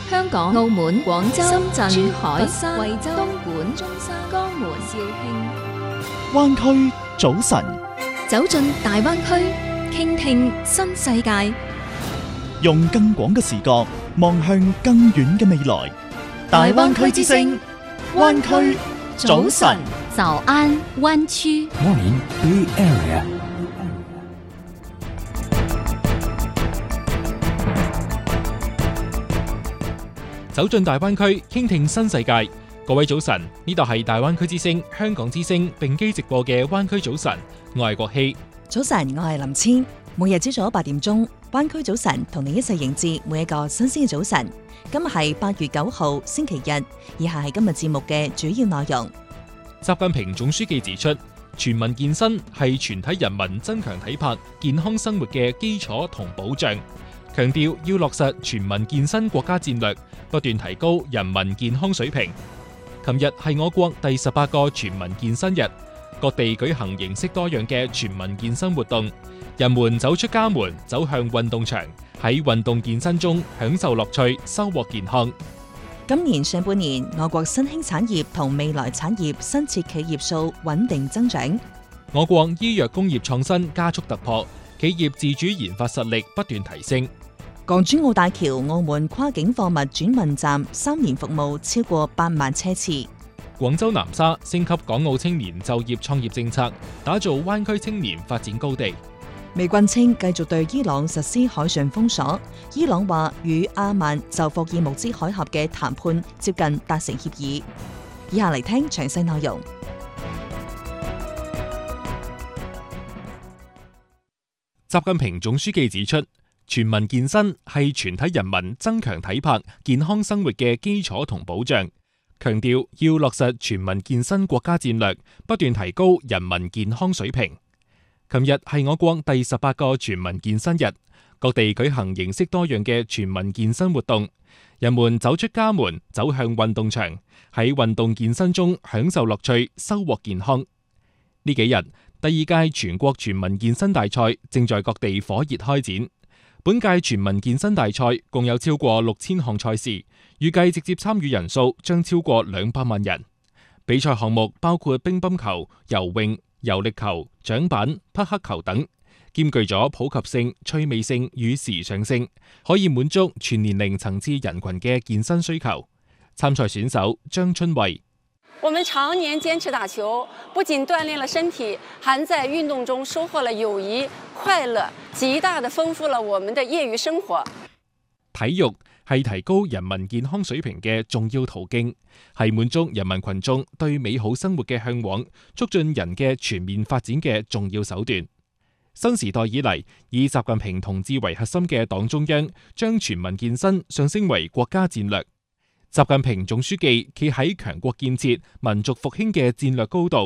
香港、澳門、廣州、深圳、珠海、佛山、惠州、東莞、中山、江門、肇慶。 灣區早晨， 走進大灣區，傾聽新世界， 用更廣嘅視角望向更遠嘅未來。大灣區之聲，灣區早晨。 早安灣區。 Morning Bay Area。 走進大灣區，傾聽新世界。各位早晨，呢度係大灣區之聲、香港之聲並機直播嘅灣區早晨，我係國希。 早晨，我係林千。每日朝早8點鐘，灣區早晨同你一齊迎接每一個新鮮嘅早晨。今日係8月9號星期日，以下係今日節目嘅主要內容。 習近平總書記指出，全民健身係全體人民增強體魄、健康生活嘅基礎同保障，強調要落實全民健身國家戰略，不斷提高人民健康水平。琴日係我國第18個全民健身日，各地舉行形式多樣嘅全民健身活動，人們走出家門，走向運動場，喺運動健身中享受樂趣，收穫健康。 今年上半年，我國新興產業同未來產業新設企業數穩定增長。 我國醫藥工業創新加速突破，企業自主研發實力不斷提升。 港珠澳大橋澳門跨境貨物轉運站3年服務超過8萬車次。 廣州南沙升級港澳青年就業創業政策，打造灣區青年發展高地。 美軍稱繼續對伊朗實施海上封鎖，伊朗話與阿曼就霍爾木茲海峽嘅談判接近達成協議。以下嚟聽詳細內容。 習近平總書記指出，全民健身係全體人民增強體魄、健康生活嘅基礎同保障，強調要落實全民健身國家戰略，不斷提高人民健康水平。琴日係我國第18個全民健身日，各地舉行形式多樣嘅全民健身活動，人們走出家門，走向運動場，喺運動健身中享受樂趣，收穫健康。呢幾日，第2屆全國全民健身大賽正在各地火熱開展。本屆全民健身大賽共有超過6000項賽事，預計直接參與人數將超過200萬人。比賽項目包括乒乓球、游泳、柔力球、槳板、匹克球等，兼具咗普及性、趣味性與時尚性，可以滿足全年齡層次人群嘅健身需求。參賽選手張春慧： 我們常年堅持打球，不僅鍛鍊了身體，還在運動中收穫了友誼、快樂，極大地豐富了我們的業餘生活。 體育係提高人民健康水平嘅重要途徑，係滿足人民群眾對美好生活嘅向往，促進人嘅全面發展嘅重要手段。新時代以嚟，以習近平同志為核心嘅黨中央將全民健身上升為國家戰略。習近平總書記企喺強國建設、民族復興嘅戰略高度，